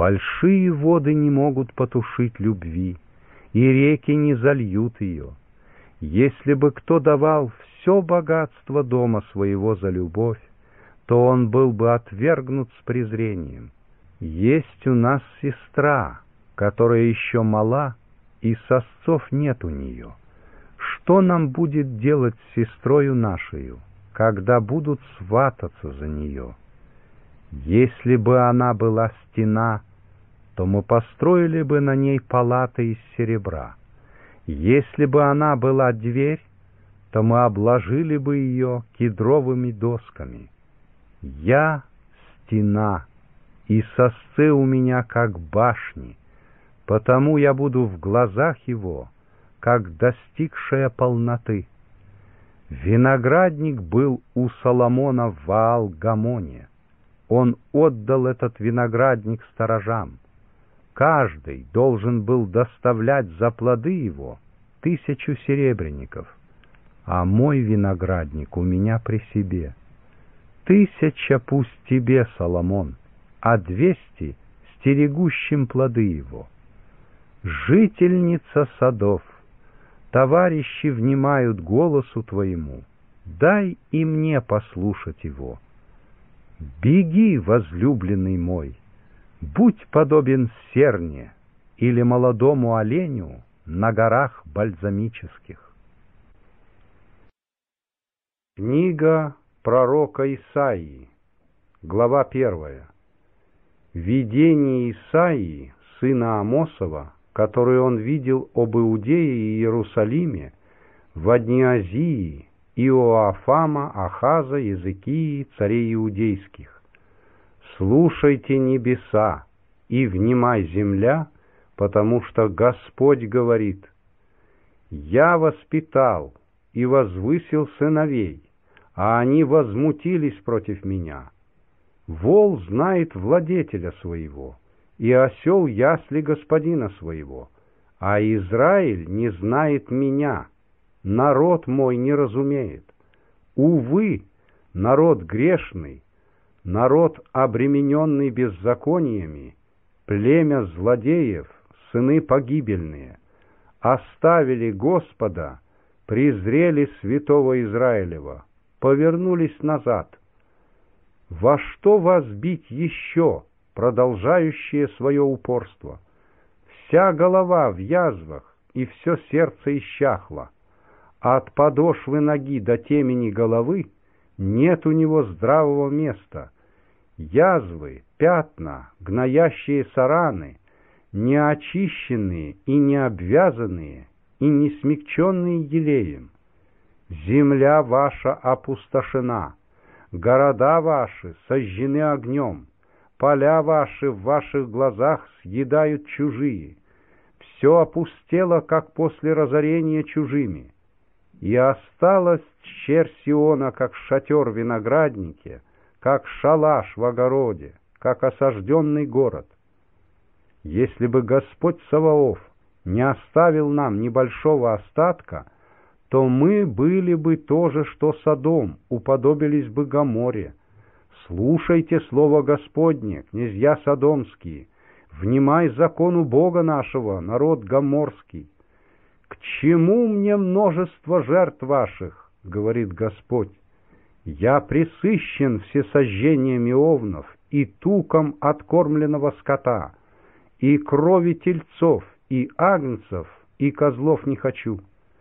Большие воды не могут потушить любви, и реки не зальют ее. Если бы кто давал все богатство дома своего за любовь, то он был бы отвергнут с презрением. Есть у нас сестра, которая еще мала, и сосцов нет у нее. Что нам будет делать с сестрою нашею, когда будут свататься за нее? Если бы она была стена, то мы построили бы на ней палаты из серебра. Если бы она была дверь, то мы обложили бы ее кедровыми досками. Я стена, и сосцы у меня как башни, потому я буду в глазах его, как достигшая полноты. Виноградник был у Соломона в Ваал-Гамоне. Он отдал этот виноградник сторожам. Каждый должен был доставлять за плоды его 1000 серебряников, а мой виноградник у меня при себе. 1000 пусть тебе, Соломон, а 200 стерегущим плоды его. Жительница садов, товарищи внимают голосу твоему, дай и мне послушать его. Беги, возлюбленный мой, будь подобен серне или молодому оленю на горах бальзамических. Книга пророка Исаии, глава 1. Видение Исаии, сына Амосова, которое он видел об Иудее и Иерусалиме во дни Азии, Иоафама, Ахаза, Езекии, царей иудейских. Слушайте небеса и внимай земля, потому что Господь говорит: «Я воспитал и возвысил сыновей, а они возмутились против меня. Вол знает владетеля своего, и осел ясли господина своего, а Израиль не знает меня, народ мой не разумеет. Увы, народ грешный, народ, обремененный беззакониями, племя злодеев, сыны погибельные, оставили Господа, презрели святого Израилева, повернулись назад. Во что вас бить еще, продолжающее свое упорство? Вся голова в язвах, и все сердце исчахло. От подошвы ноги до темени головы нет у него здравого места. Язвы, пятна, гноящиеся раны, неочищенные и не обвязанные, и не смягченные елеем. Земля ваша опустошена, города ваши сожжены огнем, поля ваши в ваших глазах съедают чужие. Все опустело, как после разорения чужими. И осталась черь Сиона, как шатер в винограднике, как шалаш в огороде, как осажденный город. Если бы Господь Саваоф не оставил нам небольшого остатка, то мы были бы то же, что Содом, уподобились бы Гоморе. Слушайте слово Господне, князья содомские, внимай закону Бога нашего, народ гоморский. «К чему мне множество жертв ваших, — говорит Господь, — я пресыщен всесожжениями овнов и туком откормленного скота, и крови тельцов, и агнцев, и козлов не хочу.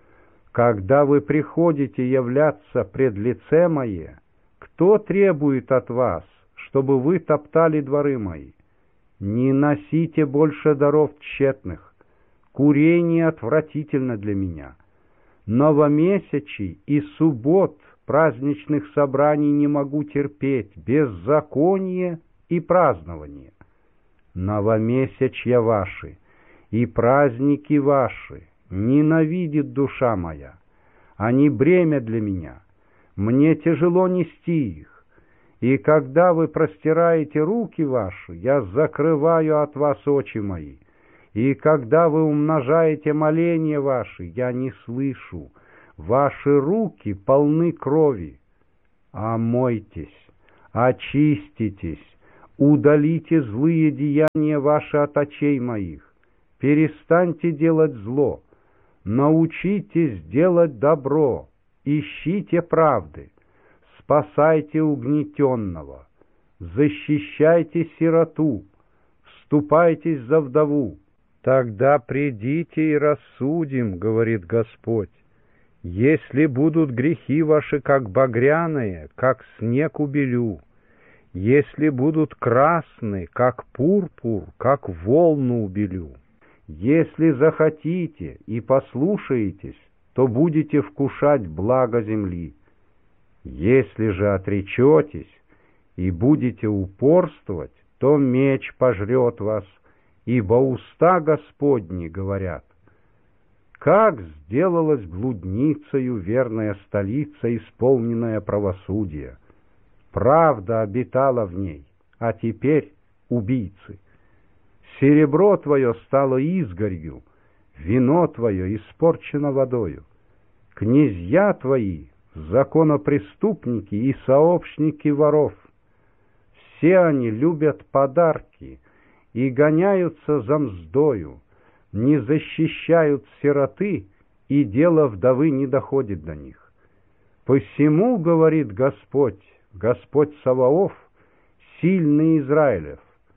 Когда вы приходите являться пред лице мое, кто требует от вас, чтобы вы топтали дворы мои? Не носите больше даров тщетных. Курение отвратительно для меня. Новомесячий и суббот праздничных собраний не могу терпеть, беззаконие и празднование. Новомесячья ваши и праздники ваши ненавидит душа моя. Они бремя для меня, мне тяжело нести их. И когда вы простираете руки ваши, я закрываю от вас очи мои. И когда вы умножаете моления ваши, я не слышу. Ваши руки полны крови. Омойтесь, очиститесь, Удалите злые деяния ваши от очей моих, перестаньте делать зло, научитесь делать добро, ищите правды, спасайте угнетенного, защищайте сироту, вступайтесь за вдову. Тогда придите и рассудим, говорит Господь. Если будут грехи ваши, как багряные, как снег убелю, если будут красны, как пурпур, как волну убелю, если захотите и послушаетесь, то будете вкушать благо земли. Если же отречетесь и будете упорствовать, то меч пожрет вас, ибо уста Господни говорят. Как сделалась блудницею верная столица, исполненная правосудия! Правда обитала в ней, а теперь убийцы. Серебро твое стало изгорью, вино твое испорчено водою. Князья твои — законопреступники и сообщники воров. Все они любят подарки и гоняются за мздою, не защищают сироты, и дело вдовы не доходит до них. Посему, говорит Господь, Господь Саваоф, сильный Израилев: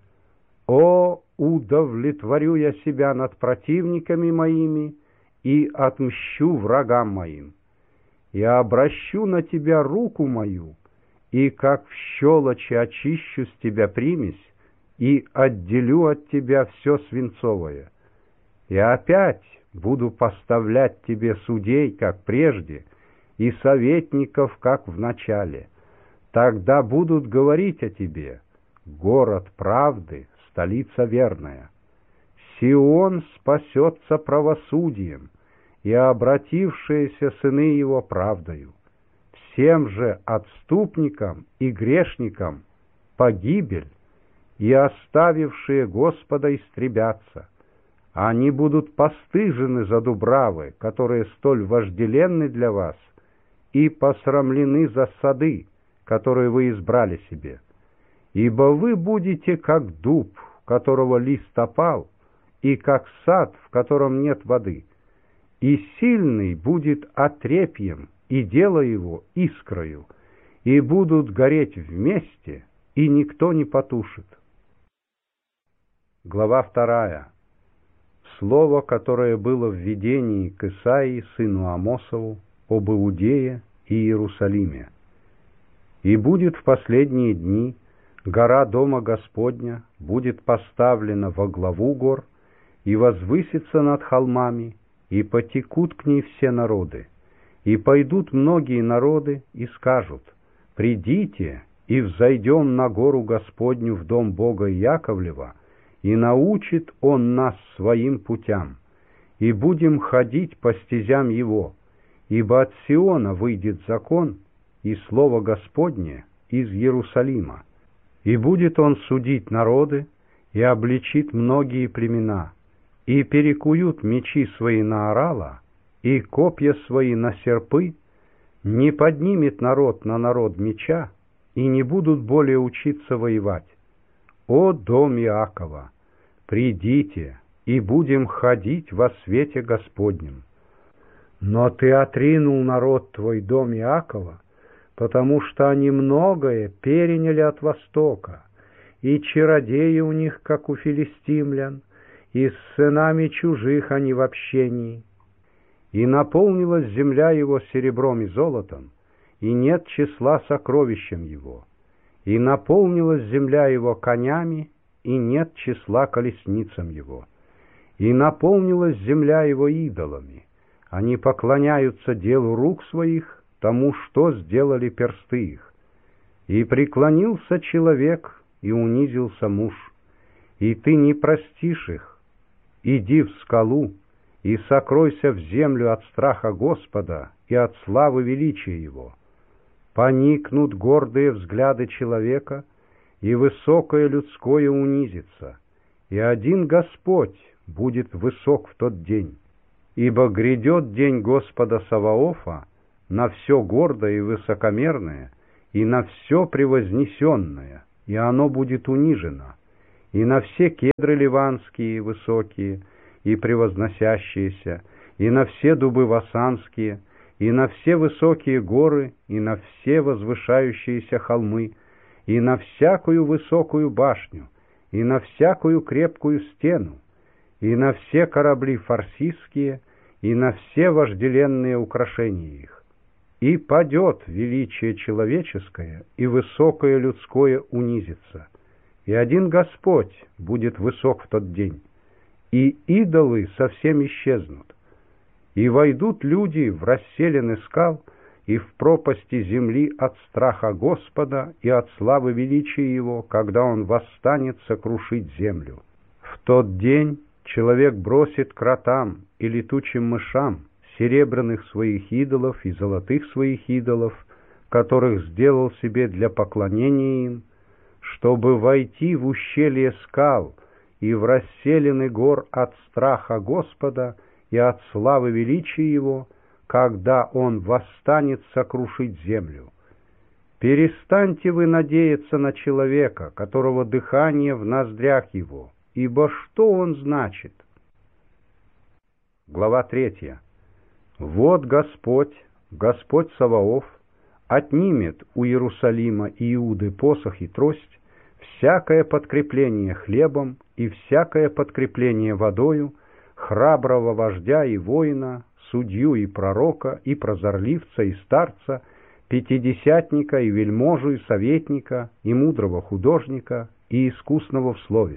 «О, удовлетворю я себя над противниками моими и отмщу врагам моим. Я обращу на тебя руку мою, и как в щелочи очищу с тебя примесь, и отделю от тебя все свинцовое. И опять буду поставлять тебе судей, как прежде, и советников, как в начале. Тогда будут говорить о тебе: город правды, столица верная. Сион спасется правосудием, и обратившиеся сыны его правдою. Всем же отступникам и грешникам погибель, и оставившие Господа истребятся. Они будут постыжены за дубравы, которые столь вожделенны для вас, и посрамлены за сады, которые вы избрали себе. Ибо вы будете как дуб, у которого лист опал, и как сад, в котором нет воды. И сильный будет отрепьем, и дело его искрою, и будут гореть вместе, и никто не потушит». Глава 2. Слово, которое было в видении к Исаии, сыну Амосову, об Иудее и Иерусалиме. «И будет в последние дни гора Дома Господня будет поставлена во главу гор и возвысится над холмами, и потекут к ней все народы. И пойдут многие народы и скажут: придите и взойдем на гору Господню в дом Бога Яковлева, и научит Он нас своим путям, и будем ходить по стезям Его, ибо от Сиона выйдет закон, и слово Господне из Иерусалима. И будет Он судить народы, и обличит многие племена, и перекуют мечи свои на орала, и копья свои на серпы, не поднимет народ на народ меча, и не будут более учиться воевать. О дом Иакова! Придите, и будем ходить во свете Господнем. Но ты отринул народ твой, дом Иакова, потому что они многое переняли от Востока, и чародеи у них, как у филистимлян, и с сынами чужих они в общении. И наполнилась земля его серебром и золотом, и нет числа сокровищем его. И наполнилась земля его конями, и нет числа колесницам его. И наполнилась земля его идолами. Они поклоняются делу рук своих, тому, что сделали персты их. И преклонился человек, и унизился муж. И ты не простишь их. Иди в скалу, и сокройся в землю от страха Господа и от славы величия Его. Поникнут гордые взгляды человека, и высокое людское унизится, и один Господь будет высок в тот день. Ибо грядет день Господа Саваофа на все гордое и высокомерное, и на все превознесенное, и оно будет унижено, и на все кедры ливанские высокие и превозносящиеся, и на все дубы васанские, и на все высокие горы, и на все возвышающиеся холмы, и на всякую высокую башню, и на всякую крепкую стену, и на все корабли фарсистские, и на все вожделенные украшения их. И падет величие человеческое, и высокое людское унизится. И один Господь будет высок в тот день, и идолы совсем исчезнут. И войдут люди в расселины скал и в пропасти земли от страха Господа и от славы величия Его, когда Он восстанет сокрушить землю. В тот день человек бросит кротам и летучим мышам серебряных своих идолов и золотых своих идолов, которых сделал себе для поклонения им, чтобы войти в ущелье скал и в расселины гор от страха Господа и от славы величия Его, когда Он восстанет сокрушить землю. Перестаньте вы надеяться на человека, которого дыхание в ноздрях его, ибо что он значит? Глава 3. Вот Господь, Господь Саваоф, отнимет у Иерусалима и Иуды посох и трость, всякое подкрепление хлебом и всякое подкрепление водою, храброго вождя и воина, судью и пророка, и прозорливца, и старца, пятидесятника, и вельможу, и советника, и мудрого художника, и искусного в слове.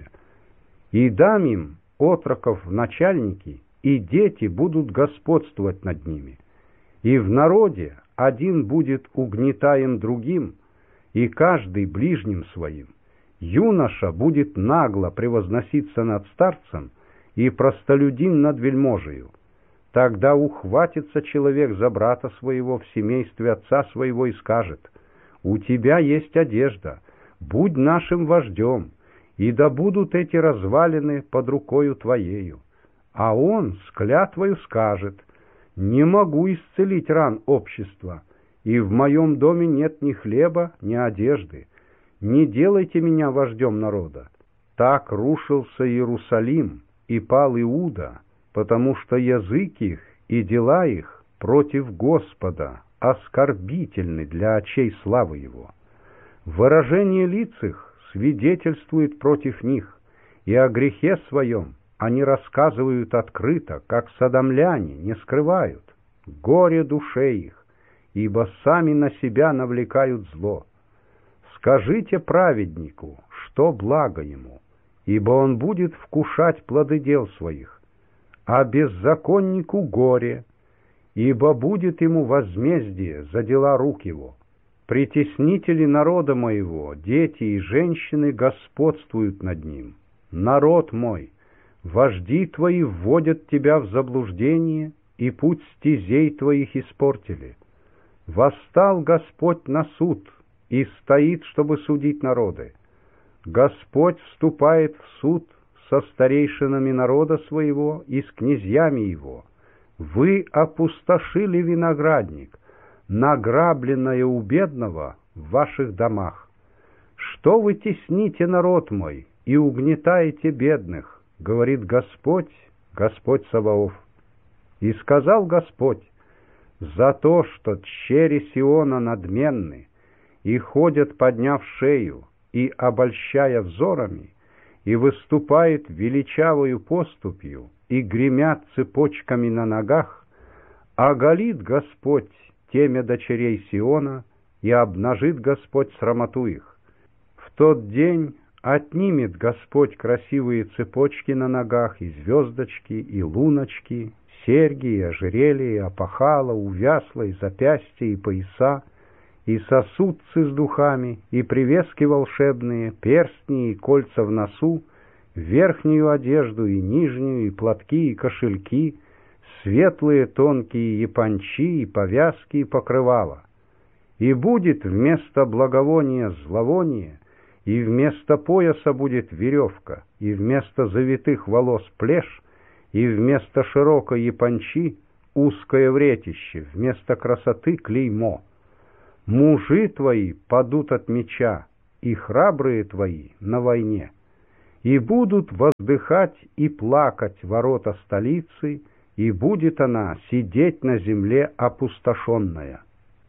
И дам им отроков в начальники, и дети будут господствовать над ними. И в народе один будет угнетаем другим, и каждый ближним своим. Юноша будет нагло превозноситься над старцем, и простолюдин над вельможею. Тогда ухватится человек за брата своего в семействе отца своего и скажет: «У тебя есть одежда, будь нашим вождем, и да будут эти развалины под рукою твоею». А он с клятвою скажет: «Не могу исцелить ран общества, и в моем доме нет ни хлеба, ни одежды. Не делайте меня вождем народа». Так рушился Иерусалим, и пал Иуда, потому что язык их и дела их против Господа оскорбительны для очей славы Его. Выражение лиц их свидетельствует против них, и о грехе своем они рассказывают открыто, как содомляне, не скрывают. Горе душе их, ибо сами на себя навлекают зло. Скажите праведнику, что благо ему, ибо он будет вкушать плоды дел своих, а беззаконнику горе, ибо будет ему возмездие за дела рук его. Притеснители народа моего, дети и женщины господствуют над ним. Народ мой, вожди твои вводят тебя в заблуждение, и путь стезей твоих испортили. Восстал Господь на суд и стоит, чтобы судить народы. Господь вступает в суд со старейшинами народа своего и с князьями его. Вы опустошили виноградник, награбленное у бедного в ваших домах. Что вы тесните народ мой и угнетаете бедных, говорит Господь, Господь Саваоф. И сказал Господь: за то, что тщери Сиона надменны и ходят, подняв шею, и обольщая взорами, и выступает величавою поступью, и гремят цепочками на ногах, оголит Господь темя дочерей Сиона, и обнажит Господь срамоту их. В тот день отнимет Господь красивые цепочки на ногах, и звездочки, и луночки, серьги, и ожерелья, и опахала, увясла, и запястья, и пояса, и сосудцы с духами, и привески волшебные, перстни и кольца в носу, верхнюю одежду и нижнюю, и платки, и кошельки, светлые тонкие япончи, и повязки, и покрывала. И будет вместо благовония зловоние, и вместо пояса будет веревка, и вместо завитых волос плешь, и вместо широкой япончи узкое вретище, вместо красоты клеймо. Мужи твои падут от меча, и храбрые твои на войне. И будут воздыхать и плакать ворота столицы, и будет она сидеть на земле опустошенная.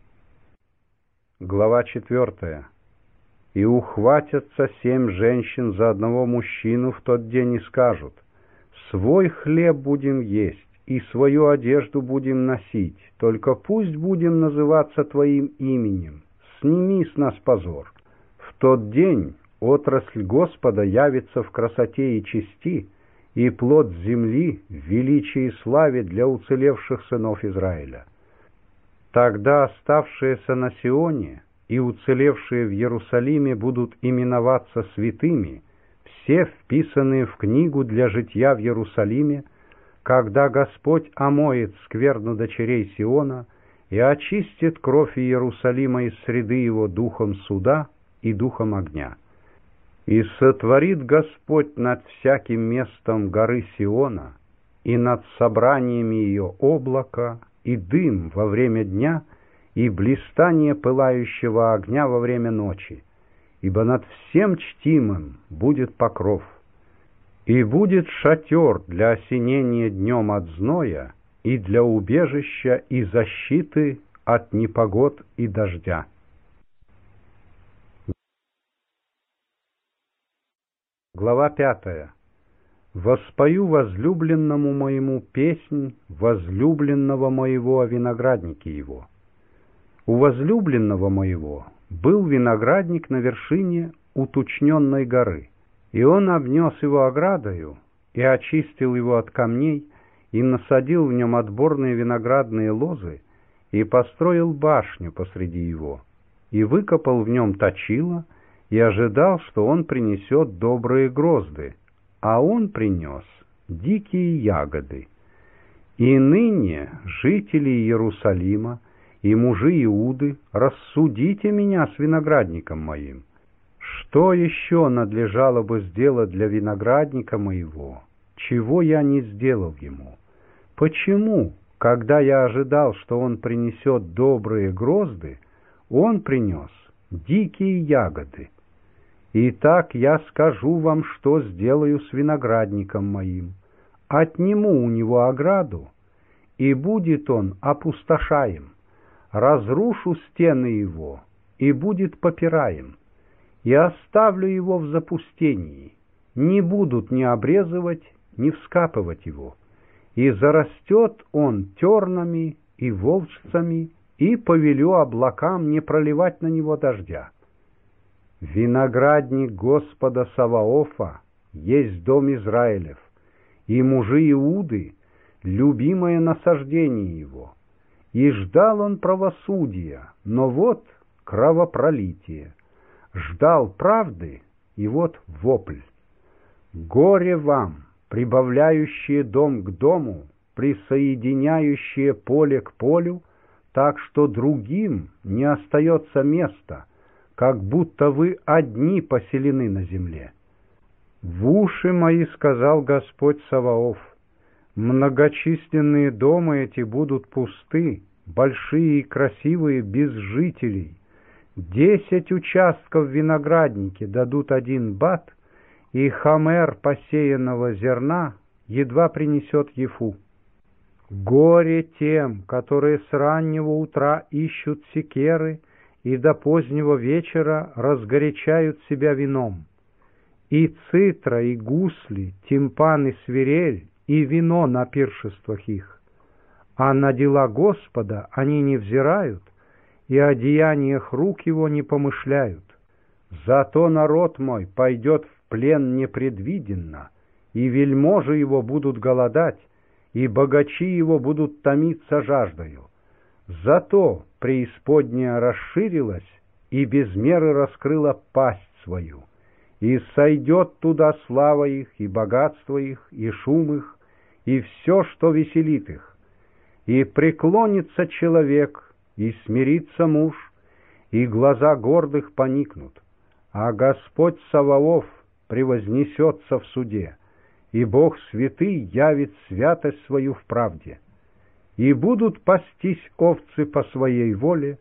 Глава 4. И ухватятся 7 женщин за одного мужчину в тот день и скажут: свой хлеб будем есть, и свою одежду будем носить, только пусть будем называться Твоим именем, сними с нас позор. В тот день отрасль Господа явится в красоте и чести, и плод земли в величии и славе для уцелевших сынов Израиля. Тогда оставшиеся на Сионе и уцелевшие в Иерусалиме будут именоваться святыми, все вписанные в книгу для житья в Иерусалиме, когда Господь омоет скверну дочерей Сиона и очистит кровь Иерусалима из среды его духом суда и духом огня. И сотворит Господь над всяким местом горы Сиона и над собраниями ее облака и дым во время дня и блистание пылающего огня во время ночи, ибо над всем чтимым будет покров. И будет шатер для осенения днем от зноя и для убежища и защиты от непогод и дождя. Глава 5. «Воспою возлюбленному моему песнь возлюбленного моего о винограднике его. У возлюбленного моего был виноградник на вершине уточненной горы, и он обнес его оградою, и очистил его от камней, и насадил в нем отборные виноградные лозы, и построил башню посреди его, и выкопал в нем точило, и ожидал, что он принесет добрые грозды, а он принес дикие ягоды. И ныне, жители Иерусалима и мужи Иуды, рассудите меня с виноградником моим. Что еще надлежало бы сделать для виноградника моего, чего я не сделал ему? Почему, когда я ожидал, что он принесет добрые грозды, он принес дикие ягоды? Итак, я скажу вам, что сделаю с виноградником моим. Отниму у него ограду, и будет он опустошаем. Разрушу стены его, и будет попираем. И оставлю его в запустении. Не будут ни обрезывать, ни вскапывать его. И зарастет он тернами и волчцами, и повелю облакам не проливать на него дождя. Виноградник Господа Саваофа есть дом Израилев, и мужи Иуды — любимое насаждение его. И ждал он правосудия, но вот кровопролитие. Ждал правды, и вот вопль. Горе вам, прибавляющие дом к дому, присоединяющие поле к полю, так что другим не остается места, как будто вы одни поселены на земле. В уши мои сказал Господь Саваоф: многочисленные дома эти будут пусты, большие и красивые без жителей. 10 участков виноградники дадут 1 бат, и хамер посеянного зерна едва принесет ефу. Горе тем, которые с раннего утра ищут секеры и до позднего вечера разгорячают себя вином. И цитра, и гусли, тимпан и свирель, и вино на пиршествах их. А на дела Господа они не взирают, и о деяниях рук его не помышляют. Зато народ мой пойдет в плен непредвиденно, и вельможи его будут голодать, и богачи его будут томиться жаждою. Зато преисподняя расширилась и без меры раскрыла пасть свою, и сойдет туда слава их, и богатство их, и шум их, и все, что веселит их. И преклонится человек, и смирится муж, и глаза гордых поникнут, а Господь Саваоф превознесется в суде, и Бог святый явит святость свою в правде. И будут пастись овцы по своей воле,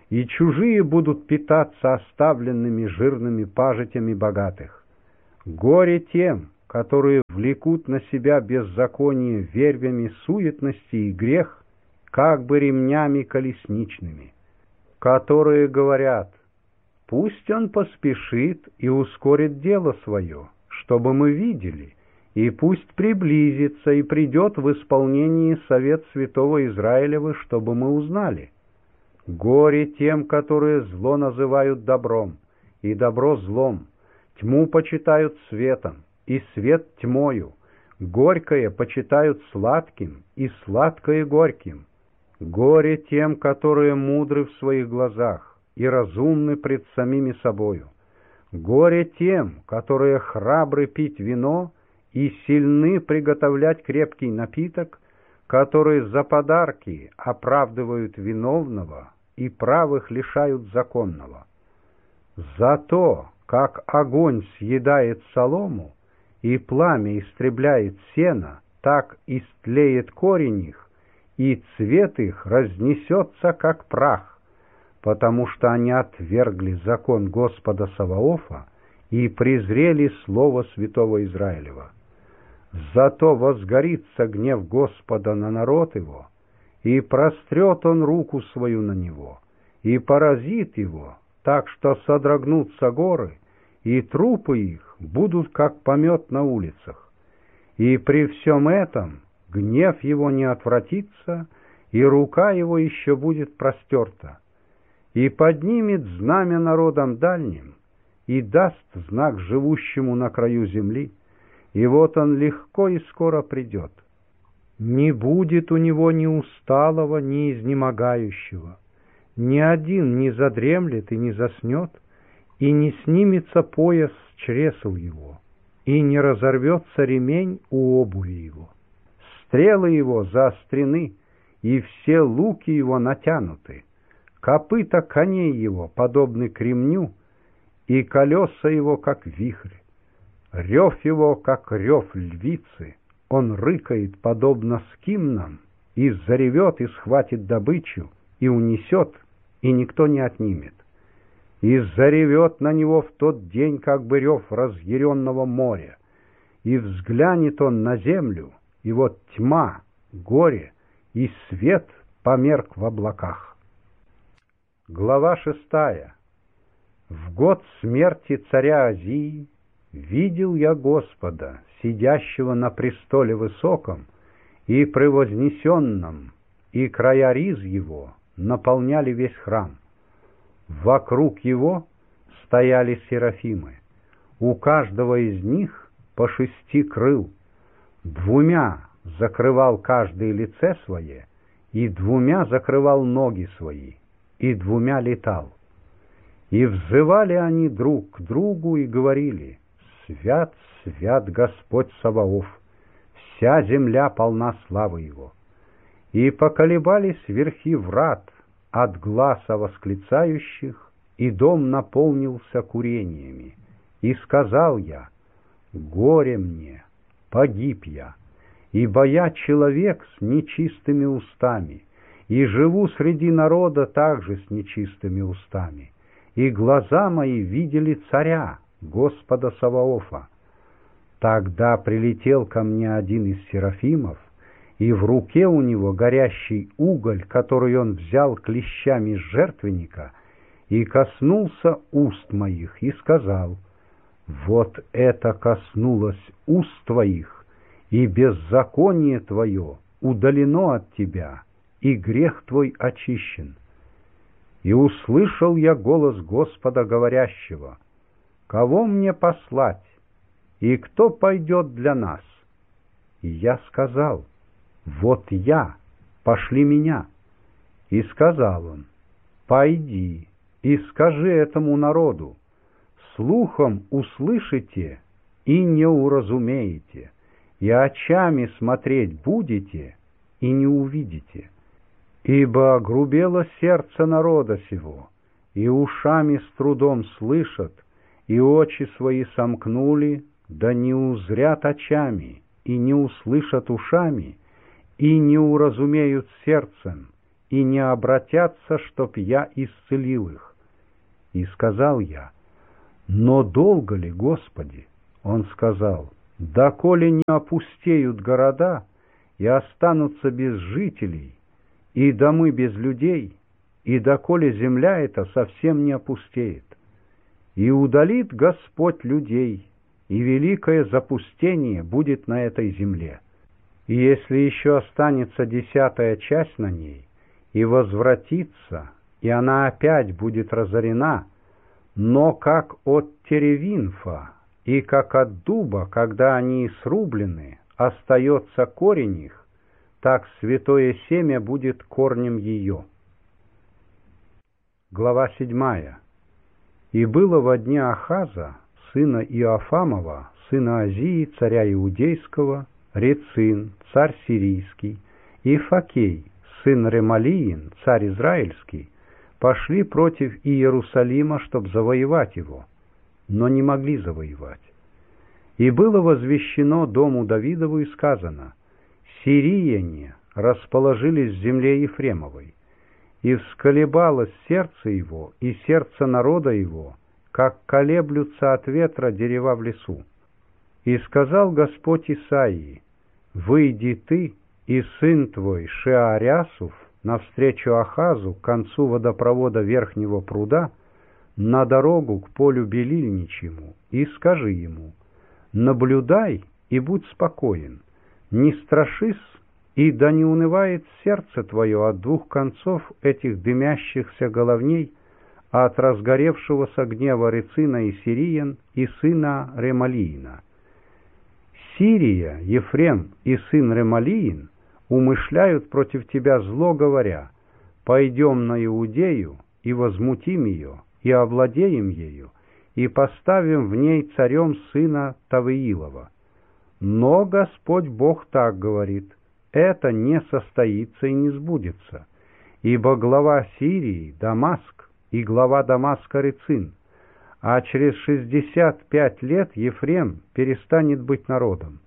и чужие будут питаться оставленными жирными пажитями богатых. Горе тем, которые влекут на себя беззаконие вервями суетности и грех, как бы ремнями колесничными, которые говорят: пусть он поспешит и ускорит дело свое, чтобы мы видели, и пусть приблизится и придет в исполнение совет святого Израилева, чтобы мы узнали. Горе тем, которые зло называют добром, и добро злом, тьму почитают светом, и свет тьмою, горькое почитают сладким, и сладкое горьким. Горе тем, которые мудры в своих глазах и разумны пред самими собою. Горе тем, которые храбры пить вино и сильны приготовлять крепкий напиток, которые за подарки оправдывают виновного и правых лишают законного. Зато, как огонь съедает солому, и пламя истребляет сено, так истлеет корень их, и цвет их разнесется, как прах, потому что они отвергли закон Господа Саваофа и презрели слово святого Израилева. Зато возгорится гнев Господа на народ его, и прострет он руку свою на него, и поразит его, так что содрогнутся горы, и трупы их будут как помет на улицах. И при всем этом гнев его не отвратится, и рука его еще будет простерта, и поднимет знамя народам дальним, и даст знак живущему на краю земли, и вот он легко и скоро придет. Не будет у него ни усталого, ни изнемогающего, ни один не задремлет и не заснет, и не снимется пояс с чресл его, и не разорвется ремень у обуви его. Стрелы его заострены, и все луки его натянуты, копыта коней его подобны кремню, и колеса его, как вихрь. Рев его, как рев львицы, он рыкает, подобно скимнам, и заревет, и схватит добычу, и унесет, и никто не отнимет. И заревет на него в тот день, как бы рев разъяренного моря, и взглянет он на землю, и вот тьма, горе, и свет померк в облаках. Глава 6. В год смерти царя Азии видел я Господа, сидящего на престоле высоком и превознесенном, и края риз его наполняли весь храм. Вокруг его стояли серафимы, у каждого из них по 6 крыл, 2 закрывал каждое лице свое, и 2 закрывал ноги свои, и 2 летал. И взывали они друг к другу и говорили: «Свят, свят Господь Саваоф, вся земля полна славы Его». И поколебались верхи врат от гласа восклицающих, и дом наполнился курениями. И сказал я: «Горе мне, погиб я, ибо я человек с нечистыми устами, и живу среди народа также с нечистыми устами, и глаза мои видели царя, Господа Саваофа». Тогда прилетел ко мне один из серафимов, и в руке у него горящий уголь, который он взял клещами с жертвенника, и коснулся уст моих, и сказал: «Вот это коснулось уст твоих, и беззаконие твое удалено от тебя, и грех твой очищен». И услышал я голос Господа, говорящего: «Кого мне послать, и кто пойдет для нас?» И я сказал: «Вот я, пошли меня». И сказал он: «Пойди и скажи этому народу: слухом услышите и не уразумеете, и очами смотреть будете и не увидите. Ибо огрубело сердце народа сего, и ушами с трудом слышат, и очи свои сомкнули, да не узрят очами, и не услышат ушами, и не уразумеют сердцем, и не обратятся, чтоб я исцелил их. И сказал я: но долго ли, Господи? Он сказал: доколе не опустеют города, и останутся без жителей, и домы без людей, и доколе земля эта совсем не опустеет. И удалит Господь людей, и великое запустение будет на этой земле. И если еще останется 10-я часть на ней, и возвратится, и она опять будет разорена, но как от теревинфа и как от дуба, когда они срублены, остается корень их, так святое семя будет корнем ее. Глава 7. И было во дни Ахаза, сына Иоафамова, сына Азии, царя Иудейского, Рецин, царь сирийский, и Факей, сын Ремалиин, царь израильский, пошли против Иерусалима, чтоб завоевать его, но не могли завоевать. И было возвещено дому Давидову и сказано: сирияне расположились в земле Ефремовой, и всколебалось сердце его и сердце народа его, как колеблются от ветра дерева в лесу. И сказал Господь Исаии: выйди ты и сын твой Шеарясуф навстречу Ахазу к концу водопровода верхнего пруда на дорогу к полю Белильничьему, и скажи ему: наблюдай и будь спокоен, не страшись, и да не унывает сердце твое от двух концов этих дымящихся головней, от разгоревшегося гнева Рецина и Сириян и сына Ремалиина. Сирия, Ефрем и сын Ремалиин умышляют против тебя зло, говоря: пойдем на Иудею и возмутим ее, и овладеем ею, и поставим в ней царем сына Тавиилова. Но Господь Бог так говорит: это не состоится и не сбудется, ибо глава Сирии Дамаск, и глава Дамаска Рецин, а через 65 лет Ефрем перестанет быть народом.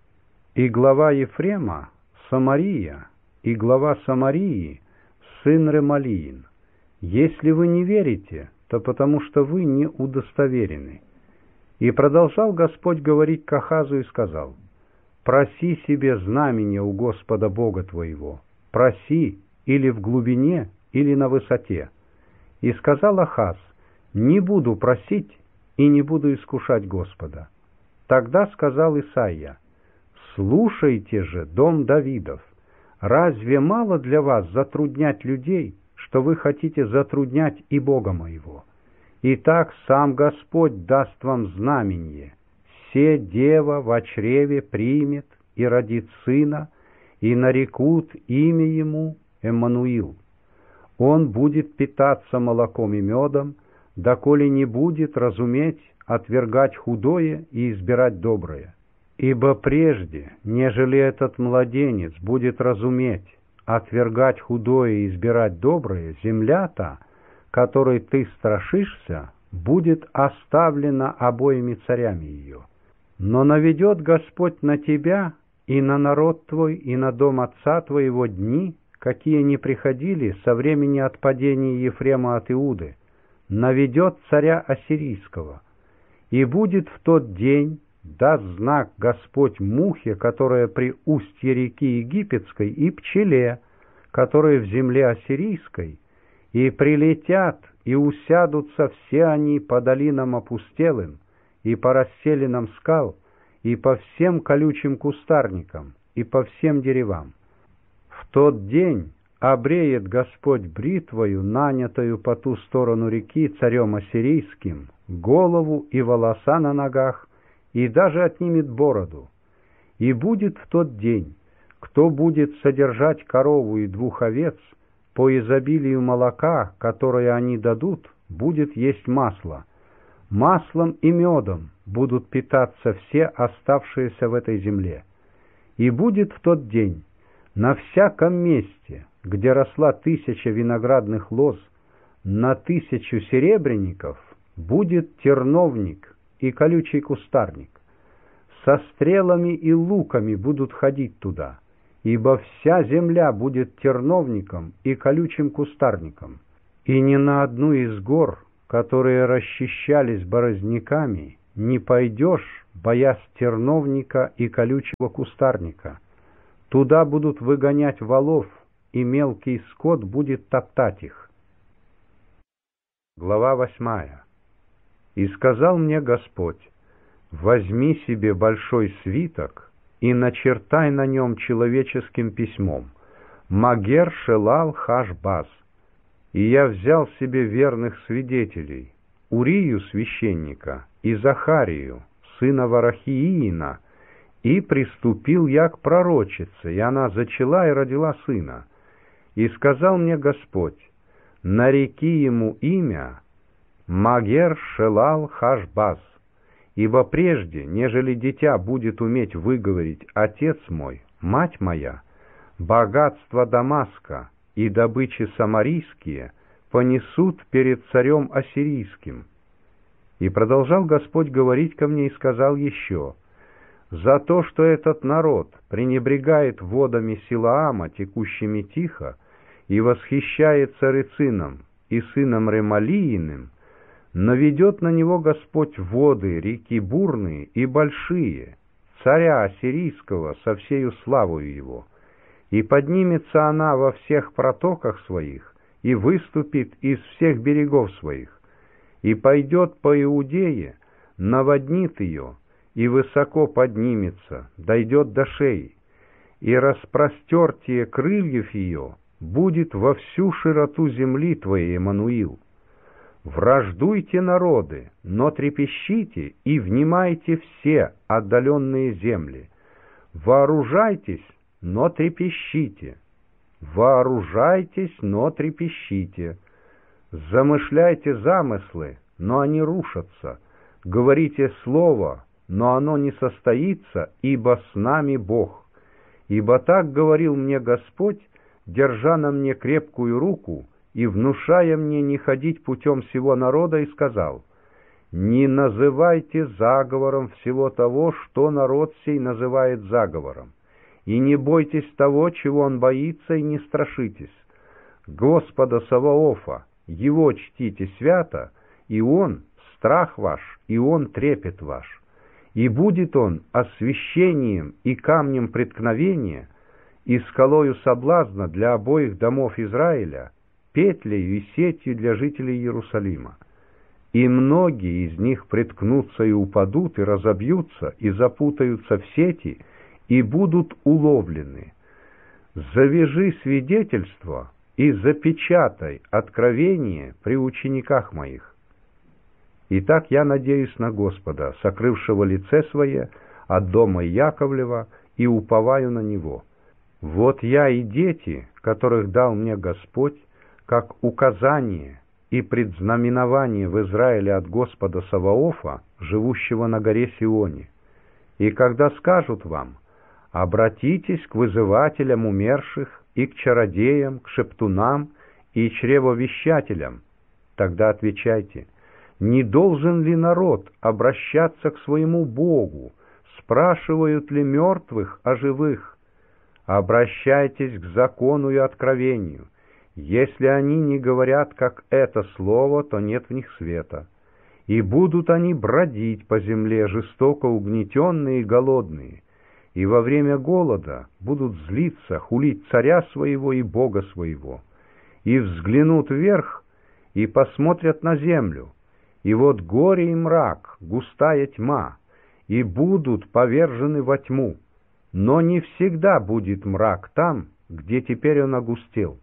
И глава Ефрема Самария, и глава Самарии сын Ремалиин. Если вы не верите, то потому что вы не удостоверены. И продолжал Господь говорить к Ахазу и сказал: проси себе знамения у Господа Бога твоего, проси или в глубине, или на высоте. И сказал Ахаз: не буду просить и не буду искушать Господа. Тогда сказал Исаия: слушайте же, дом Давидов, разве мало для вас затруднять людей, что вы хотите затруднять и Бога моего? Итак, сам Господь даст вам знамение: се дева во чреве примет и родит сына, и нарекут имя ему Эммануил. Он будет питаться молоком и медом, доколе не будет разуметь отвергать худое и избирать доброе. Ибо прежде, нежели этот младенец будет разуметь отвергать худое и избирать доброе, земля та, которой ты страшишься, будет оставлена обоими царями ее. Но наведет Господь на тебя и на народ твой, и на дом отца твоего дни, какие не приходили со времени отпадения Ефрема от Иуды, наведет царя ассирийского. И будет в тот день, даст знак Господь мухе, которая при устье реки Египетской, и пчеле, которая в земле ассирийской, и прилетят, и усядутся все они по долинам опустелым, и по расселинам скал, и по всем колючим кустарникам, и по всем деревам. В тот день обреет Господь бритвою, нанятою по ту сторону реки царем ассирийским, голову и волоса на ногах, и даже отнимет бороду. И будет в тот день, кто будет содержать корову и 2 овец, по изобилию молока, которое они дадут, будет есть масло. Маслом и медом будут питаться все оставшиеся в этой земле. И будет в тот день на всяком месте, где росла 1000 виноградных лоз, на 1000 серебряников будет терновник и колючий кустарник. Со стрелами и луками будут ходить туда, ибо вся земля будет терновником и колючим кустарником, и ни на одну из гор, которые расчищались борозняками, не пойдешь, боясь терновника и колючего кустарника. Туда будут выгонять волов, и мелкий скот будет топтать их. Глава 8. «И сказал мне Господь: возьми себе большой свиток и начертай на нем человеческим письмом Магер Шелал Хаш-Баз. И я взял себе верных свидетелей, Урию священника и Захарию, сына Варахиина, и приступил я к пророчице, и она зачала и родила сына. И сказал мне Господь: нареки ему имя Магер Шелал Хаш-Баз, ибо прежде, нежели дитя будет уметь выговорить «Отец мой, мать моя», богатство Дамаска и добычи самарийские понесут перед царем ассирийским. И продолжал Господь говорить ко мне и сказал еще: за то, что этот народ пренебрегает водами Силаама, текущими тихо, и восхищается Рецином и сыном Ремалииным, наведет на него Господь воды, реки бурные и большие, царя ассирийского со всею славою его, и поднимется она во всех протоках своих, и выступит из всех берегов своих, и пойдет по Иудее, наводнит ее, и высоко поднимется, дойдет до шеи, и распростертие крыльев ее будет во всю широту земли твоей, Эммануил. Враждуйте, народы, но трепещите и внимайте все отдаленные земли. Вооружайтесь, но трепещите. Вооружайтесь, но трепещите. Замышляйте замыслы, но они рушатся. Говорите слово, но оно не состоится, ибо с нами Бог. Ибо так говорил мне Господь, держа на мне крепкую руку и внушая мне не ходить путем всего народа, и сказал: не называйте заговором всего того, что народ сей называет заговором, и не бойтесь того, чего он боится, и не страшитесь. Господа Саваофа, Его чтите свято, и Он — страх ваш, и Он — трепет ваш. И будет Он освящением и камнем преткновения, и скалою соблазна для обоих домов Израиля, петлею и сетью для жителей Иерусалима. И многие из них приткнутся и упадут, и разобьются, и запутаются в сети, и будут уловлены. Завяжи свидетельство и запечатай откровение при учениках моих. Итак, я надеюсь на Господа, сокрывшего лице свое от дома Яковлева, и уповаю на Него. Вот я и дети, которых дал мне Господь, как указание и предзнаменование в Израиле от Господа Саваофа, живущего на горе Сионе. И когда скажут вам: обратитесь к вызывателям умерших и к чародеям, к шептунам и чревовещателям, тогда отвечайте: не должен ли народ обращаться к своему Богу? Спрашивают ли мертвых о живых? Обращайтесь к закону и откровению. Если они не говорят, как это слово, то нет в них света. И будут они бродить по земле, жестоко угнетенные и голодные, и во время голода будут злиться, хулить царя своего и Бога своего, и взглянут вверх, и посмотрят на землю, и вот горе и мрак, густая тьма, и будут повержены во тьму, но не всегда будет мрак там, где теперь он огустел.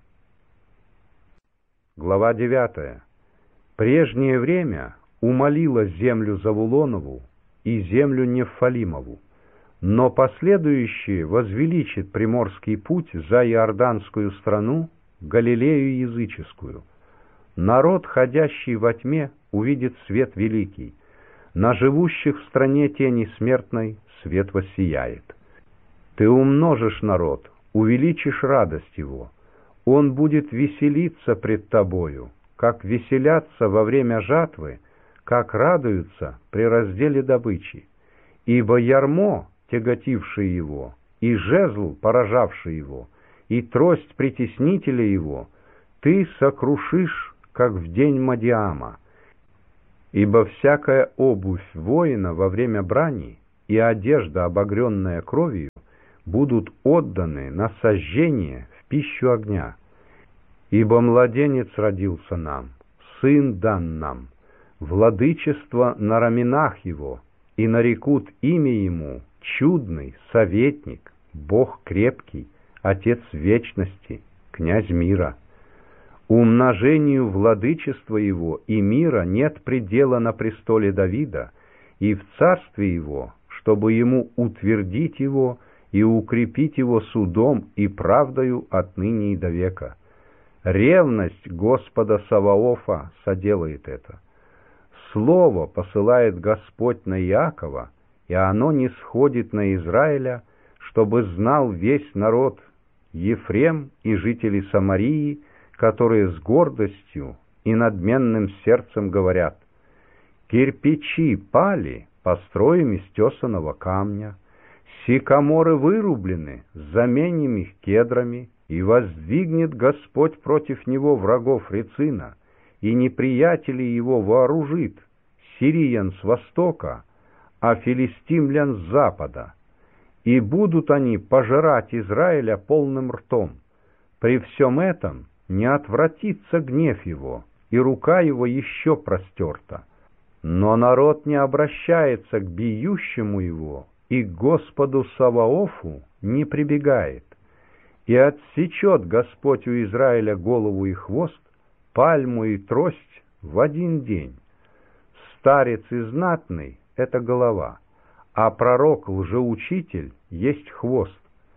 Глава 9. Прежнее время умолила землю Завулонову и землю Нефалимову, но последующее возвеличит приморский путь за Иорданскую страну, Галилею языческую. Народ, ходящий во тьме, увидит свет великий, на живущих в стране тени смертной свет воссияет. Ты умножишь народ, увеличишь радость его. Он будет веселиться пред тобою, как веселятся во время жатвы, как радуются при разделе добычи. Ибо ярмо, тяготившее его, и жезл, поражавший его, и трость притеснителя его, ты сокрушишь, как в день Мадиама. Ибо всякая обувь воина во время брани и одежда, обогренная кровью, будут отданы на сожжение в пищу огня. Ибо младенец родился нам, сын дан нам, владычество на раменах его, и нарекут имя ему чудный, советник, Бог крепкий, Отец вечности, князь мира. Умножению владычества его и мира нет предела на престоле Давида, и в царстве его, чтобы ему утвердить его и укрепить его судом и правдою отныне и до века. Ревность Господа Саваофа соделает это. Слово посылает Господь на Иакова, и оно не сходит на Израиля, чтобы знал весь народ, Ефрем и жители Самарии, которые с гордостью и надменным сердцем говорят: «Кирпичи пали, построим из тесаного камня, сикаморы вырублены, заменим их кедрами, и воздвигнет Господь против него врагов Рецина, и неприятелей его вооружит, сириян с востока, а филистимлян с запада. И будут они пожирать Израиля полным ртом. При всем этом не отвратится гнев его, и рука его еще простерта. Но народ не обращается к бьющему его, и к Господу Саваофу не прибегает. И отсечет Господь у Израиля голову и хвост, пальму и трость в один день. Старец и знатный — это голова, а пророк лжеучитель есть хвост.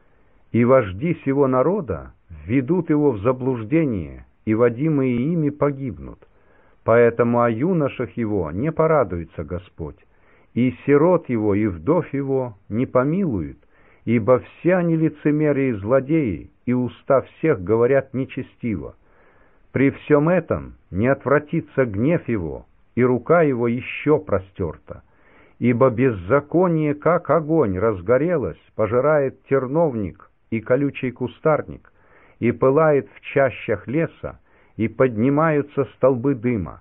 И вожди сего народа введут его в заблуждение, и водимые ими погибнут. Поэтому о юношах его не порадуется Господь, и сирот его, и вдов его не помилует, ибо все они лицемеры и злодеи, и уста всех говорят нечестиво. При всем этом не отвратится гнев его, и рука его еще простерта. Ибо беззаконие, как огонь, разгорелось, пожирает терновник и колючий кустарник, и пылает в чащах леса, и поднимаются столбы дыма.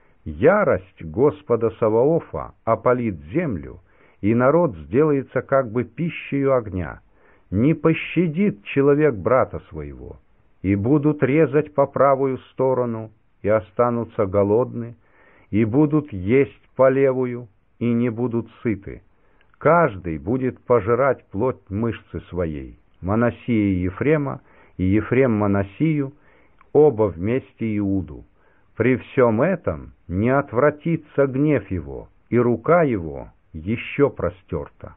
Ярость Господа Саваофа опалит землю, и народ сделается как бы пищею огня. Не пощадит человек брата своего, и будут резать по правую сторону, и останутся голодны, и будут есть по левую, и не будут сыты. Каждый будет пожирать плоть мышцы своей, Манассия Ефрема, и Ефрем Манассию, оба вместе Иуду. При всем этом не отвратится гнев его, и рука его еще простерта.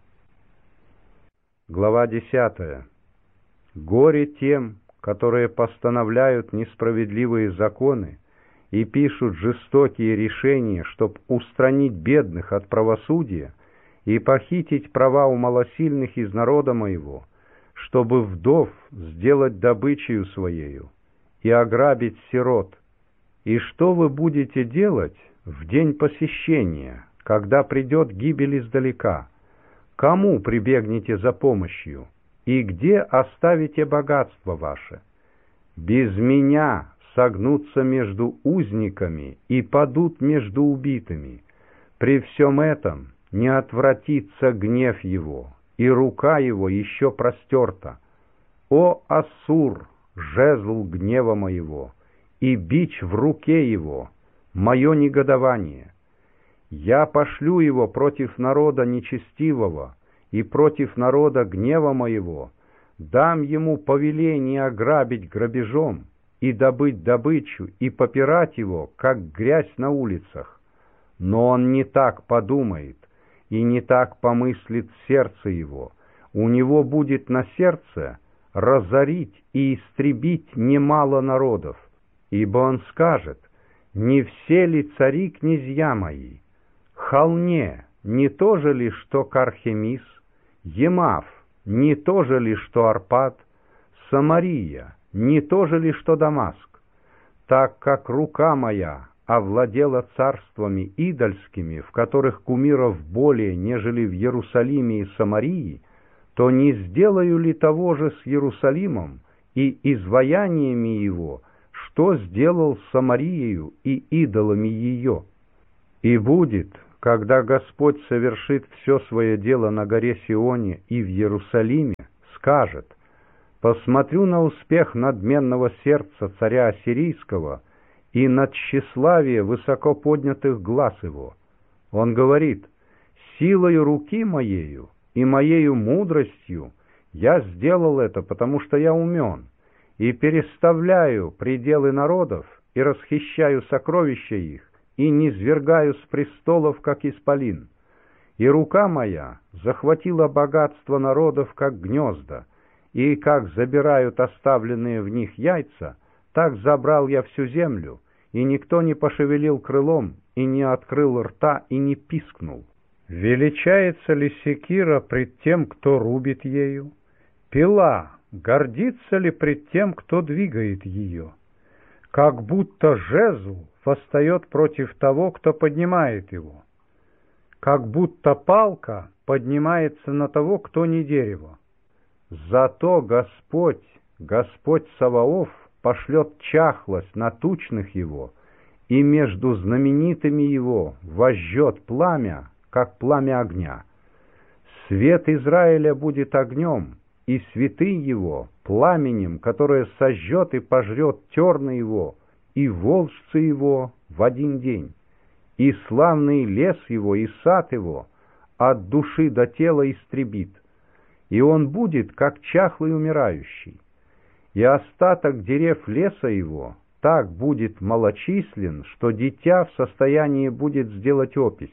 Глава 10. Горе тем, которые постановляют несправедливые законы и пишут жестокие решения, чтоб устранить бедных от правосудия и похитить права у малосильных из народа моего, чтобы вдов сделать добычею своею и ограбить сирот. И что вы будете делать в день посещения, когда придет гибель издалека? Кому прибегнете за помощью, и где оставите богатство ваше? Без меня согнутся между узниками и падут между убитыми. При всем этом не отвратится гнев его, и рука его еще простерта. О, Ассур, жезл гнева моего, и бич в руке его, мое негодование! Я пошлю его против народа нечестивого и против народа гнева моего, дам ему повеление ограбить грабежом и добыть добычу и попирать его, как грязь на улицах. Но он не так подумает и не так помыслит сердце его. У него будет на сердце разорить и истребить немало народов, ибо он скажет: не все ли цари князья мои? Холне не то же ли, что Кархемис, Емав не то же ли, что Арпад, Самария не то же ли, что Дамаск? Так как рука моя овладела царствами идольскими, в которых кумиров более, нежели в Иерусалиме и Самарии, то не сделаю ли того же с Иерусалимом и изваяниями его, что сделал с Самариею и идолами ее? И будет, когда Господь совершит все свое дело на горе Сионе и в Иерусалиме, скажет: «Посмотрю на успех надменного сердца царя Ассирийского и на тщеславие высоко поднятых глаз его». Он говорит: «Силою руки моею и моею мудростью я сделал это, потому что я умен, и переставляю пределы народов, и расхищаю сокровища их, и низвергаю с престолов, как исполин. И рука моя захватила богатство народов, как гнезда, и как забирают оставленные в них яйца, так забрал я всю землю, и никто не пошевелил крылом, и не открыл рта, и не пискнул. Величается ли секира пред тем, кто рубит ею? Пила гордится ли пред тем, кто двигает ее? Как будто жезл восстает против того, кто поднимает его, как будто палка поднимается на того, кто не дерево. Зато Господь, Господь Саваоф, пошлет чахлость на тучных его, и между знаменитыми его возжжет пламя, как пламя огня. Свет Израиля будет огнем, и святый его пламенем, которое сожжет и пожрет терны его, и волжцы его в один день, и славный лес его, и сад его от души до тела истребит, и он будет, как чахлый умирающий, и остаток дерев леса его так будет малочислен, что дитя в состоянии будет сделать опись.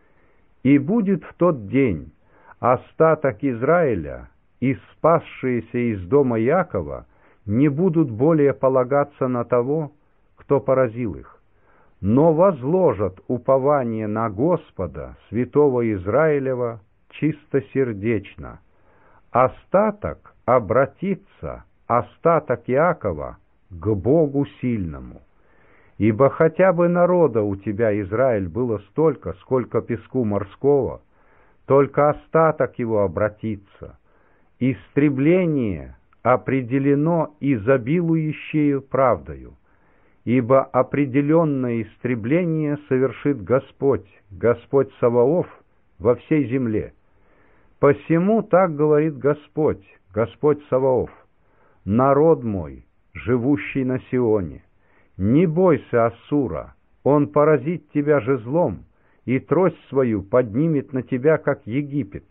И будет в тот день остаток Израиля и спасшиеся из дома Иакова не будут более полагаться на того, кто поразил их, но возложат упование на Господа, святого Израилева, чистосердечно. Остаток обратится, остаток Иакова, к Богу сильному. Ибо хотя бы народа у тебя, Израиль, было столько, сколько песку морского, только остаток его обратится. Истребление определено изобилующею правдою, ибо определенное истребление совершит Господь, Господь Саваоф, во всей земле. Посему так говорит Господь, Господь Саваоф: народ мой, живущий на Сионе, не бойся Ассура, он поразит тебя жезлом, и трость свою поднимет на тебя, как Египет.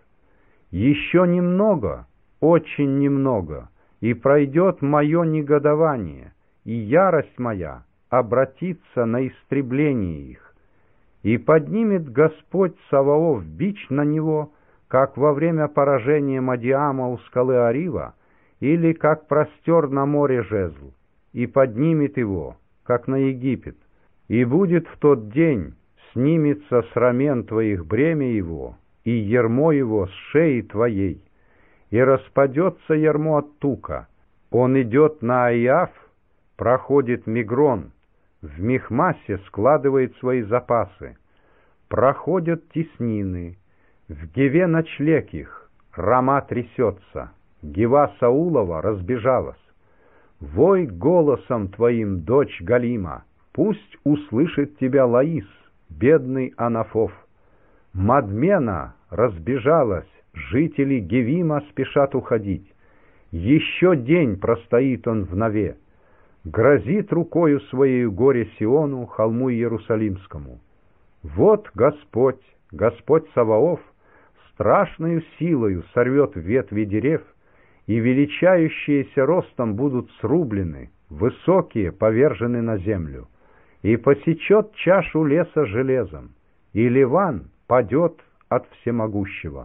Еще немного, очень немного, и пройдет мое негодование, и ярость моя обратится на истребление их. И поднимет Господь Саваоф бич на него, как во время поражения Мадиама у скалы Арива, или как простер на море жезл, и поднимет его, как на Египет. И будет в тот день, снимется с рамен твоих бремя его, и ярмо его с шеи твоей, и распадется ярмо от тука. Он идет на Аиав, проходит Мигрон, в Михмасе складывает свои запасы. Проходят теснины, в Геве ночлег их, Рама трясется, Гева Саулова разбежалась. Вой голосом твоим, дочь Галима, пусть услышит тебя Лаис, бедный Анафов. Мадмена разбежалась, жители Гевима спешат уходить. Еще день простоит он в Нове, грозит рукою своей горе Сиону, холму Иерусалимскому. Вот Господь, Господь Саваоф, страшною силою сорвет ветви дерев, и величающиеся ростом будут срублены, высокие повержены на землю, и посечет чашу леса железом, и Ливан падет от всемогущего.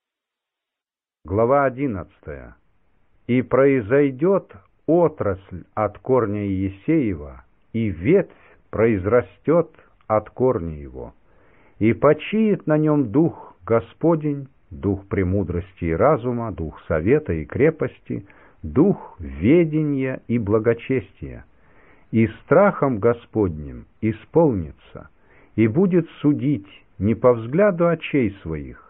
Глава 11. И произойдет отрасль от корня Иесеева, и ветвь произрастет от корня его, и почиет на нем дух Господень, дух премудрости и разума, дух совета и крепости, дух ведения и благочестия, и страхом Господним исполнится, и будет судить не по взгляду очей своих,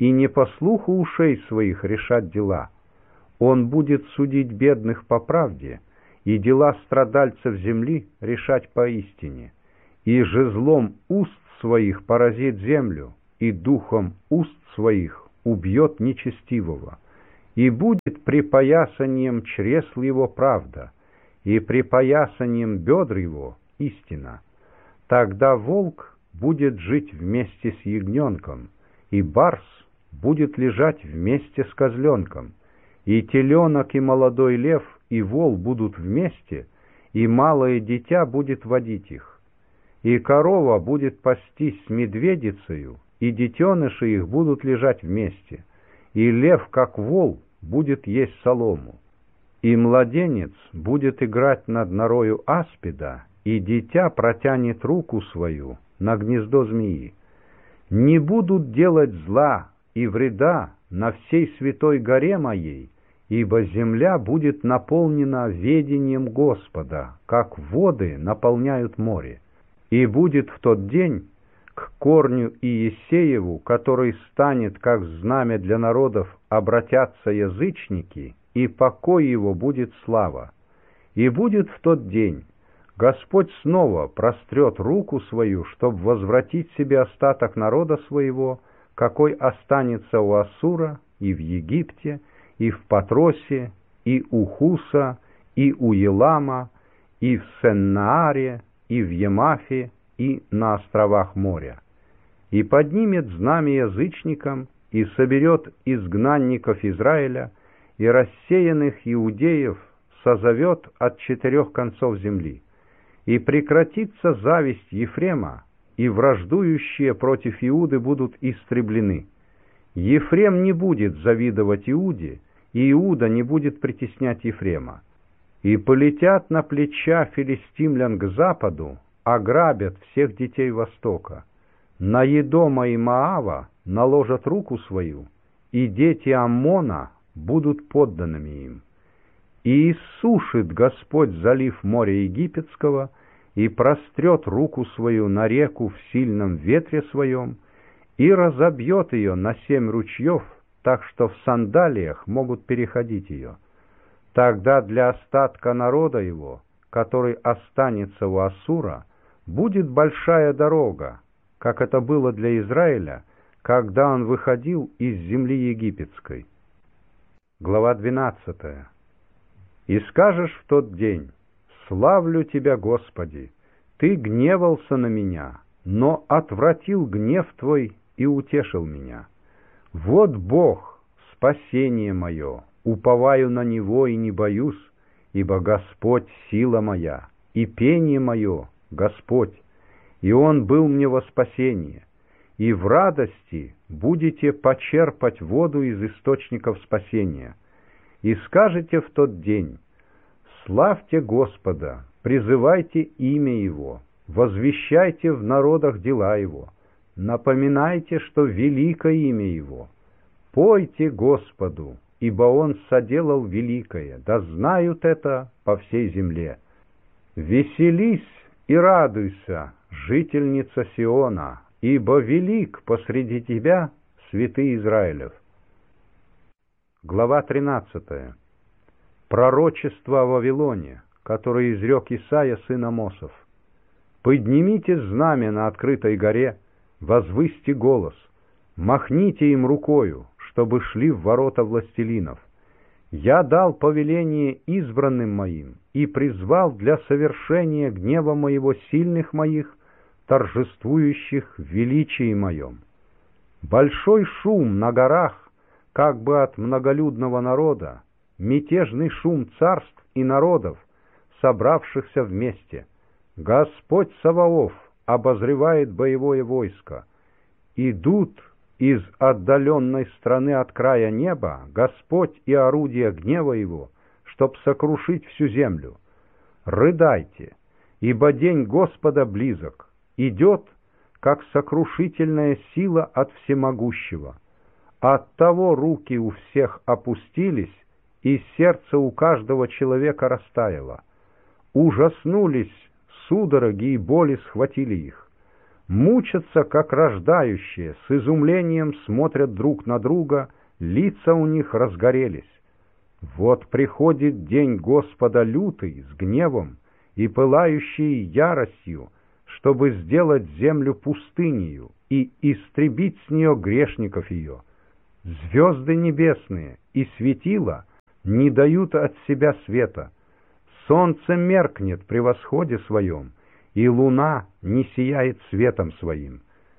и не по слуху ушей своих решать дела. Он будет судить бедных по правде, и дела страдальцев земли решать поистине. И жезлом уст своих поразит землю, и духом уст своих убьет нечестивого. И будет припоясанием чресл его правда, и припоясанием бедр его истина. Тогда волк будет жить вместе с ягненком, и барс будет лежать вместе с козленком, и теленок, и молодой лев, и вол будут вместе, и малое дитя будет водить их. И корова будет пастись с медведицею, и детеныши их будут лежать вместе, и лев, как вол, будет есть солому. И младенец будет играть над норою аспида, и дитя протянет руку свою на гнездо змеи. Не будут делать зла и вреда на всей святой горе моей, ибо земля будет наполнена ведением Господа, как воды наполняют море. И будет в тот день к корню Иессееву, который станет, как знамя для народов, обратятся язычники, и покой его будет слава. И будет в тот день Господь снова прострет руку свою, чтобы возвратить себе остаток народа своего, какой останется у Ассура и в Египте, и в Патросе, и у Хуса, и у Елама, и в Сеннааре, и в Емафе, и на островах моря. И поднимет знамя язычникам, и соберет изгнанников Израиля, и рассеянных иудеев созовет от 4 концов земли. И прекратится зависть Ефрема, и враждующие против Иуды будут истреблены. Ефрем не будет завидовать Иуде, и Иуда не будет притеснять Ефрема. И полетят на плеча филистимлян к западу, ограбят всех детей Востока. На Едома и Моава наложат руку свою, и дети Аммона будут подданными им. И иссушит Господь залив моря Египетского, и прострет руку свою на реку в сильном ветре своем, и разобьет ее на 7 ручьев, так что в сандалиях могут переходить ее. Тогда для остатка народа его, который останется у Ассура, будет большая дорога, как это было для Израиля, когда он выходил из земли египетской. Глава 12. «И скажешь в тот день: славлю Тебя, Господи, Ты гневался на меня, но отвратил гнев Твой и утешил меня. Вот Бог, спасение мое, уповаю на Него и не боюсь, ибо Господь сила моя, и пение мое — Господь, и Он был мне во спасение. И в радости будете почерпать воду из источников спасения. И скажете в тот день: славьте Господа, призывайте имя Его, возвещайте в народах дела Его, напоминайте, что великое имя Его. Пойте Господу, ибо Он соделал великое, да знают это по всей земле. Веселись и радуйся, жительница Сиона, ибо велик посреди тебя святый Израилев». Глава 13. Пророчество о Вавилоне, которое изрек Исаия сын Амосов. «Поднимите знамя на открытой горе, возвысьте голос, махните им рукою, чтобы шли в ворота властелинов. Я дал повеление избранным моим и призвал для совершения гнева моего сильных моих, торжествующих в величии моем. Большой шум на горах, как бы от многолюдного народа, мятежный шум царств и народов, собравшихся вместе. Господь Саваоф обозревает боевое войско. Идут из отдаленной страны от края неба Господь и орудия гнева Его, чтоб сокрушить всю землю. Рыдайте, ибо день Господа близок, идет, как сокрушительная сила от всемогущего. Оттого руки у всех опустились, и сердце у каждого человека растаяло. Ужаснулись, судороги и боли схватили их. Мучатся, как рождающие, с изумлением смотрят друг на друга, лица у них разгорелись. Вот приходит день Господа лютый, с гневом и пылающей яростью, чтобы сделать землю пустынею и истребить с нее грешников ее. Звезды небесные и светила не дают от себя света. Солнце меркнет при восходе своем, и луна не сияет светом своим.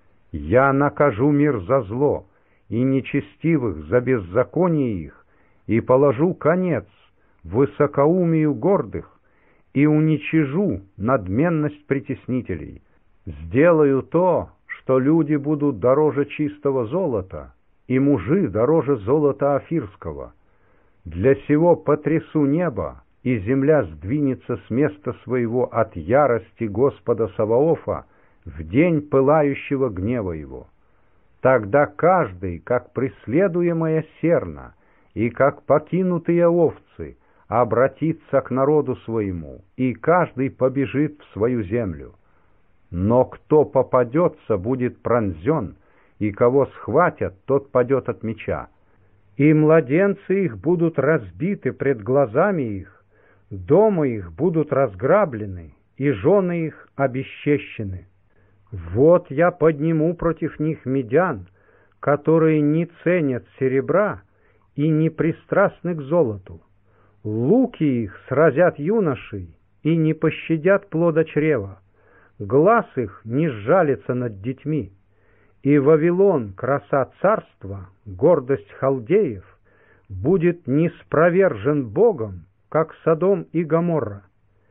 Я накажу мир за зло, и нечестивых за беззаконие их, и положу конец высокоумию гордых, и уничижу надменность притеснителей. Сделаю то, что люди будут дороже чистого золота, и мужи дороже золота афирского. Для сего потрясу небо, и земля сдвинется с места своего от ярости Господа Саваофа в день пылающего гнева его. Тогда каждый, как преследуемая серна, и как покинутые овцы, обратится к народу своему, и каждый побежит в свою землю. Но кто попадется, будет пронзен, и кого схватят, тот падет от меча. И младенцы их будут разбиты пред глазами их, дома их будут разграблены, и жены их обесчещены. Вот я подниму против них медян, которые не ценят серебра и не пристрастны к золоту. Луки их сразят юношей и не пощадят плода чрева. Глаз их не сжалится над детьми. И Вавилон, краса царства, гордость халдеев, будет ниспровержен Богом, как Содом и Гоморра.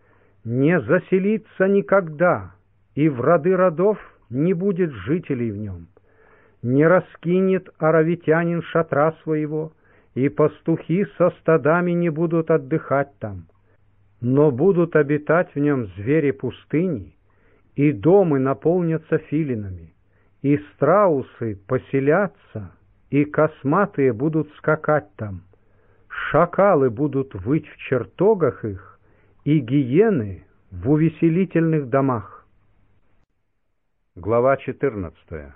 Не заселится никогда, и в роды родов не будет жителей в нем. Не раскинет аравитянин шатра своего, и пастухи со стадами не будут отдыхать там. Но будут обитать в нем звери пустыни, и домы наполнятся филинами, и страусы поселятся, и косматые будут скакать там. Шакалы будут выть в чертогах их, и гиены в увеселительных домах. Глава 14.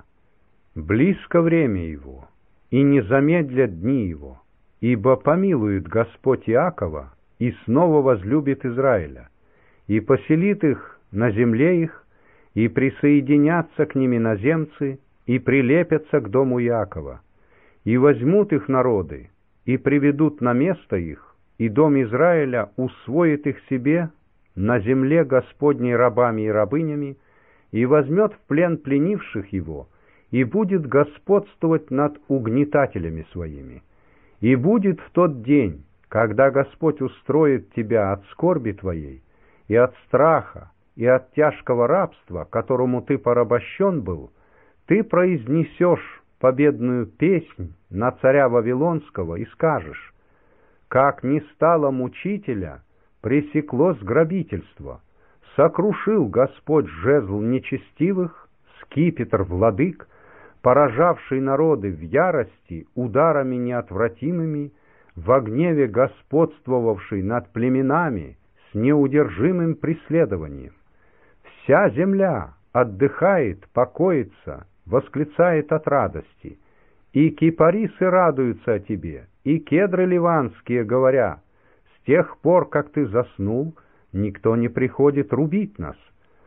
Близко время его, и не замедлят дни его, ибо помилует Господь Иакова, и снова возлюбит Израиля, и поселит их на земле их, и присоединятся к ним иноземцы, и прилепятся к дому Иакова, и возьмут их народы, и приведут на место их, и дом Израиля усвоит их себе на земле Господней рабами и рабынями, и возьмет в плен пленивших его, и будет господствовать над угнетателями своими. И будет в тот день, когда Господь устроит тебя от скорби твоей, и от страха, и от тяжкого рабства, которому ты порабощен был, ты произнесешь победную песнь на царя Вавилонского и скажешь: «Как не стало мучителя, пресеклось грабительство, сокрушил Господь жезл нечестивых, скипетр владык, поражавший народы в ярости ударами неотвратимыми, во гневе господствовавший над племенами с неудержимым преследованием. Вся земля отдыхает, покоится, восклицает от радости, и кипарисы радуются о тебе, и кедры ливанские, говоря: с тех пор, как ты заснул, никто не приходит рубить нас.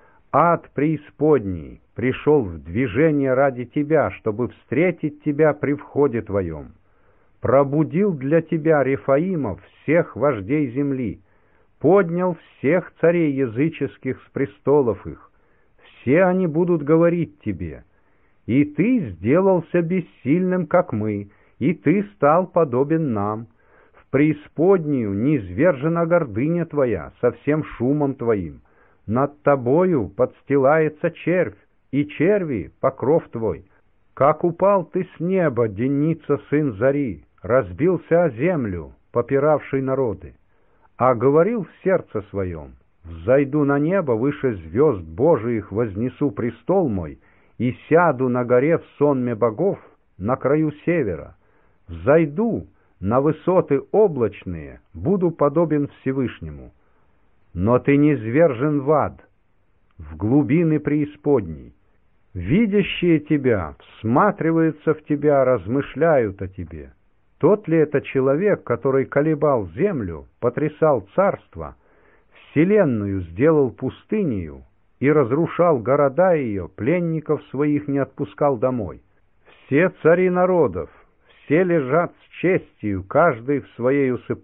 Ад преисподний пришел в движение ради тебя, чтобы встретить тебя при входе твоем. Пробудил для тебя Рефаимов, всех вождей земли, поднял всех царей языческих с престолов их. Все они будут говорить тебе: и ты сделался бессильным, как мы, и ты стал подобен нам. В преисподнюю низвержена гордыня твоя со всем шумом твоим. Над тобою подстилается червь, и черви — покров твой. Как упал ты с неба, Деница, сын зари, разбился о землю, попиравший народы. А говорил в сердце своем: взойду на небо, выше звезд Божиих вознесу престол мой, и сяду на горе в сонме богов на краю севера. Взойду на высоты облачные, буду подобен Всевышнему. Но ты низвержен в ад, в глубины преисподней. Видящие тебя, всматриваются в тебя, размышляют о тебе. Тот ли это человек, который колебал землю, потрясал царство, вселенную сделал пустынею и разрушал города ее, пленников своих не отпускал домой? Все цари народов, все лежат с честью, каждый в своей усыпальнице.